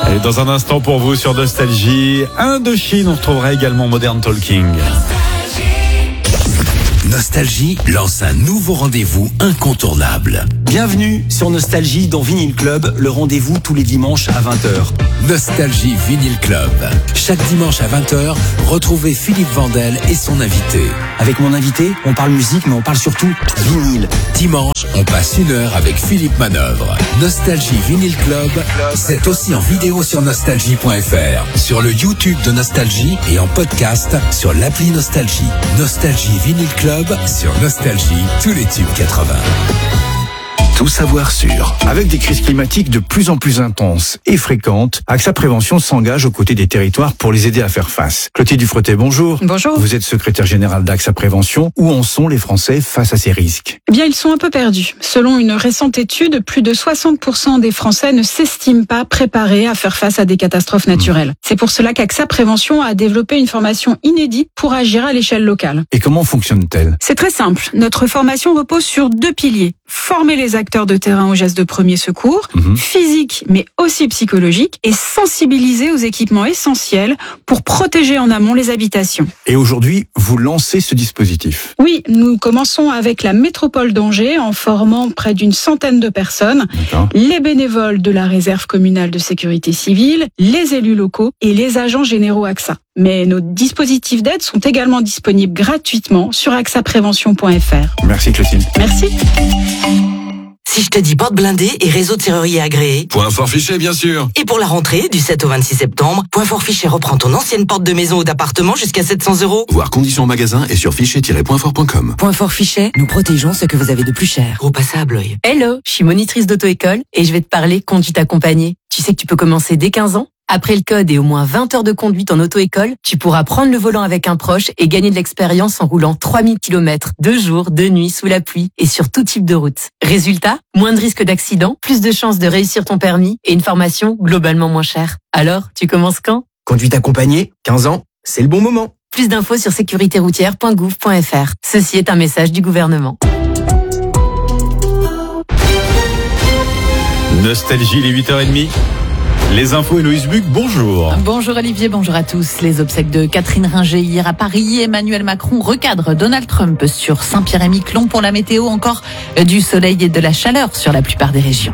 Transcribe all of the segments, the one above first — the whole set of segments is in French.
Et dans un instant pour vous sur Nostalgie, Indochine, on retrouvera également Modern Talking. Nostalgie lance un nouveau rendez-vous incontournable. Bienvenue sur Nostalgie dans Vinyl Club, le rendez-vous tous les dimanches à 20h. Nostalgie Vinyl Club. Chaque dimanche à 20h, retrouvez Philippe Vandel et son invité. Avec mon invité, on parle musique, mais on parle surtout vinyle. Dimanche, on passe 1 heure avec Philippe Manœuvre. Nostalgie Vinyl Club, c'est aussi en vidéo sur nostalgie.fr, sur le YouTube de Nostalgie et en podcast sur l'appli Nostalgie. Nostalgie Vinyl Club sur Nostalgie, tous les tubes 80. Tout savoir sur. Avec des crises climatiques de plus en plus intenses et fréquentes, AXA Prévention s'engage aux côtés des territoires pour les aider à faire face. Clotilde Dufretet, bonjour. Bonjour. Vous êtes secrétaire générale d'AXA Prévention. Où en sont les Français face à ces risques ? Eh bien, ils sont un peu perdus. Selon une récente étude, plus de 60% des Français ne s'estiment pas préparés à faire face à des catastrophes naturelles. C'est pour cela qu'AXA Prévention a développé une formation inédite pour agir à l'échelle locale. Et comment fonctionne-t-elle ? C'est très simple. Notre formation repose sur 2 piliers. Former les acteurs de terrain aux gestes de premier secours, physiques mais aussi psychologiques, et sensibiliser aux équipements essentiels pour protéger en amont les habitations. Et aujourd'hui, vous lancez ce dispositif ? Oui, nous commençons avec la métropole d'Angers en formant près d'une centaine de personnes, les bénévoles de la réserve communale de sécurité civile, les élus locaux et les agents généraux AXA. Mais nos dispositifs d'aide sont également disponibles gratuitement sur axaprévention.fr. Merci Clotilde. Merci. Si je te dis porte blindée et réseau de serrurier agréé. Point fort Fichet, bien sûr. Et pour la rentrée, du 7 au 26 septembre, Point fort Fichet reprend ton ancienne porte de maison ou d'appartement jusqu'à 700 €. Voir conditions en magasin et sur fichet-pointfort.com. Point fort Fichet, nous protégeons ce que vous avez de plus cher. Gros passable, oui. Hello, je suis monitrice d'auto-école et je vais te parler conduite accompagnée. Tu sais que tu peux commencer dès 15 ans. Après le code et au moins 20 heures de conduite en auto-école, tu pourras prendre le volant avec un proche et gagner de l'expérience en roulant 3000 km, 2 jours, 2 nuits, sous la pluie et sur tout type de route. Résultat, moins de risques d'accident, plus de chances de réussir ton permis et une formation globalement moins chère. Alors, tu commences quand ? Conduite accompagnée, 15 ans, c'est le bon moment. Plus d'infos sur sécuritéroutière.gouv.fr. Ceci est un message du gouvernement. Nostalgie, les 8h30. Les infos, Héloïse Buc, bonjour. Bonjour Olivier, bonjour à tous. Les obsèques de Catherine Ringer hier à Paris. Emmanuel Macron recadre Donald Trump sur Saint-Pierre-et-Miquelon. Pour la météo, encore du soleil et de la chaleur sur la plupart des régions.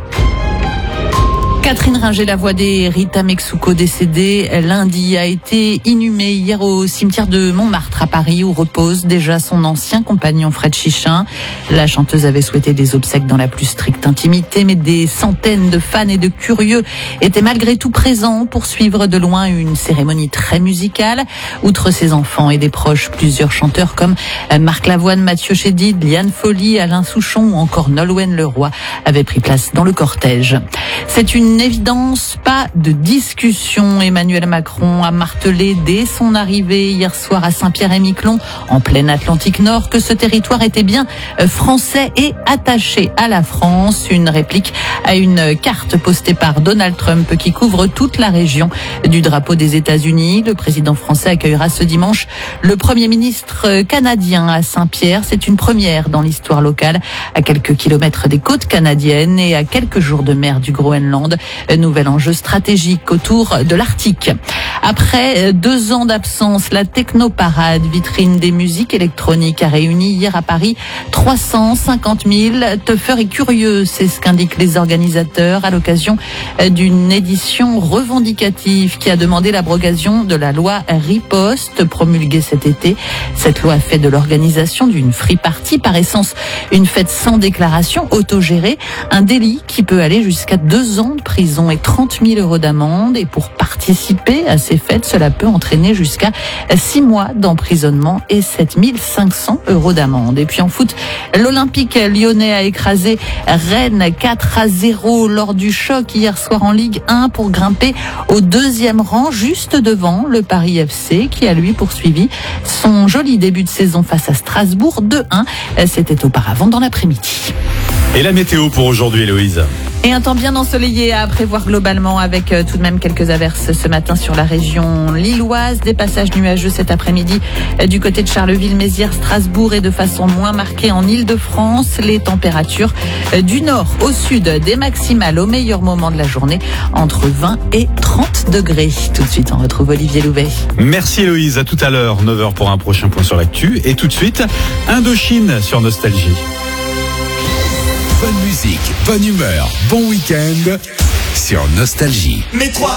Catherine Ringer, la voix des Rita Mexuco, décédée lundi, a été inhumée hier au cimetière de Montmartre à Paris, où repose déjà son ancien compagnon Fred Chichin. La chanteuse avait souhaité des obsèques dans la plus stricte intimité, mais des centaines de fans et de curieux étaient malgré tout présents pour suivre de loin une cérémonie très musicale. Outre ses enfants et des proches, plusieurs chanteurs comme Marc Lavoine, Mathieu Chédid, Liane Folly, Alain Souchon ou encore Nolwenn Leroy avaient pris place dans le cortège. C'est une évidence, pas de discussion. Emmanuel Macron a martelé dès son arrivée hier soir à Saint-Pierre-et-Miquelon, en plein Atlantique Nord, que ce territoire était bien français et attaché à la France. Une réplique à une carte postée par Donald Trump qui couvre toute la région du drapeau des États-Unis. Le président français accueillera ce dimanche le Premier ministre canadien à Saint-Pierre. C'est une première dans l'histoire locale, à quelques kilomètres des côtes canadiennes et à quelques jours de mer du Groenland. Nouvel enjeu stratégique autour de l'Arctique. Après 2 ans d'absence, la Technoparade, vitrine des musiques électroniques, a réuni hier à Paris 350 000 teufeurs et curieux. C'est ce qu'indiquent les organisateurs à l'occasion d'une édition revendicative qui a demandé l'abrogation de la loi Riposte promulguée cet été. Cette loi fait de l'organisation d'une free party, par essence une fête sans déclaration, autogérée, un délit qui peut aller jusqu'à 2 ans de prison et 30 000 € d'amende. Et pour participer à ces fêtes, cela peut entraîner jusqu'à 6 mois d'emprisonnement et 7 500 € d'amende. Et puis en foot, l'Olympique lyonnais a écrasé Rennes 4-0 lors du choc hier soir en Ligue 1 pour grimper au 2e rang, juste devant le Paris FC qui a lui poursuivi son joli début de saison face à Strasbourg 2-1. C'était auparavant dans l'après-midi. Et la météo pour aujourd'hui, Héloïse ? Et un temps bien ensoleillé à prévoir globalement avec tout de même quelques averses ce matin sur la région lilloise. Des passages nuageux cet après-midi du côté de Charleville, Mézières, Strasbourg et de façon moins marquée en Île-de-France. Les températures du nord au sud, des maximales au meilleur moment de la journée entre 20 et 30 degrés. Tout de suite, on retrouve Olivier Louvet. Merci Héloïse, à tout à l'heure, 9h pour un prochain point sur l'actu. Et tout de suite, Indochine sur Nostalgie. Bonne musique, bonne humeur, bon week-end sur Nostalgie.